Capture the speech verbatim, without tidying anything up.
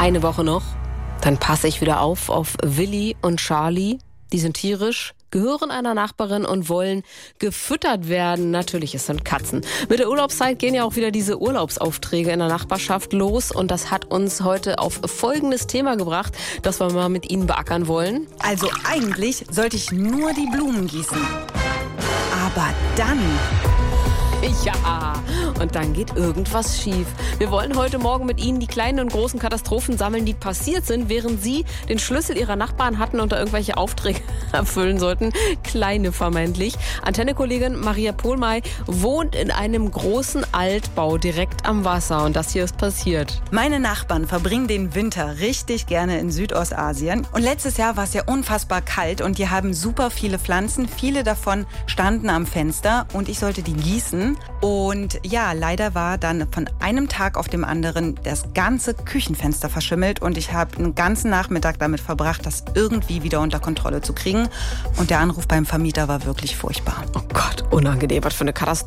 Eine Woche noch, dann passe ich wieder auf auf Willi und Charlie. Die sind tierisch, gehören einer Nachbarin und wollen gefüttert werden. Natürlich, es sind Katzen. Mit der Urlaubszeit gehen ja auch wieder diese Urlaubsaufträge in der Nachbarschaft los. Und das hat uns heute auf folgendes Thema gebracht, das wir mal mit Ihnen beackern wollen. Also eigentlich sollte ich nur die Blumen gießen. Aber dann... Ja, und dann geht irgendwas schief. Wir wollen heute Morgen mit Ihnen die kleinen und großen Katastrophen sammeln, die passiert sind, während Sie den Schlüssel Ihrer Nachbarn hatten und da irgendwelche Aufträge erfüllen sollten. Kleine vermeintlich. Antenne-Kollegin Maria Pohlmey wohnt in einem großen Altbau direkt am Wasser und das hier ist passiert. Meine Nachbarn verbringen den Winter richtig gerne in Südostasien. Und letztes Jahr war es ja unfassbar kalt und die haben super viele Pflanzen. Viele davon standen am Fenster und ich sollte die gießen. Und ja, leider war dann von einem Tag auf dem anderen das ganze Küchenfenster verschimmelt und ich habe einen ganzen Nachmittag damit verbracht, das irgendwie wieder unter Kontrolle zu kriegen. Und der Anruf beim Vermieter war wirklich furchtbar. Oh Gott, unangenehm, was für eine Katastrophe.